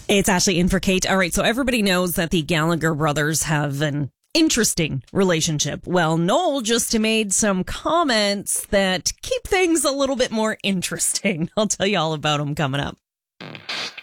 It's Ashley in for Kate. All right, so everybody knows that the Gallagher brothers have an interesting relationship. Well, Noel just made some comments that keep things a little bit more interesting. I'll tell you all about them coming up.